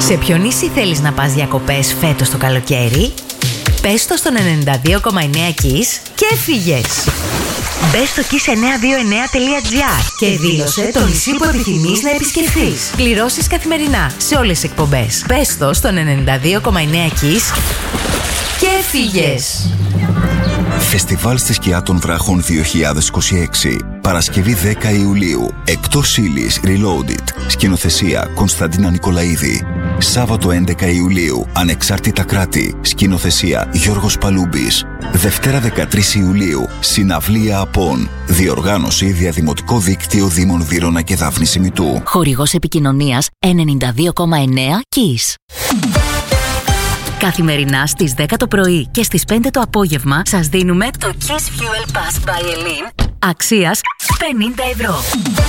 Σε ποιο νησί θέλεις να πας διακοπές φέτος το καλοκαίρι? Πες το στον 92,9 Kiss και έφυγες. Μπες στο kiss929.gr και δήλωσε το νησί που επιθυμείς να επισκεφθείς. Πληρώσεις καθημερινά σε όλες τις εκπομπές. Πες το στον 92,9 Kiss και έφυγες. Φεστιβάλ στη Σκιά των Βράχων 2026. Παρασκευή 10 Ιουλίου. Εκτός ύλης Reloaded. Σκηνοθεσία Κωνσταντίνα Νικολαίδη. Σάββατο 11 Ιουλίου. Ανεξάρτητα κράτη. Σκηνοθεσία Γιώργος Παλούμπης. Δευτέρα 13 Ιουλίου. Συναυλία Απών. Διοργάνωση Διαδημοτικό Δίκτυο Δήμων Βύρωνα και Δάφνη Ημιτού. Χορηγός επικοινωνίας 92,9 Kiss. Καθημερινά στις 10 το πρωί και στις 5 το απόγευμα σας δίνουμε το Kiss Fuel Pass by Elin αξίας 50 ευρώ.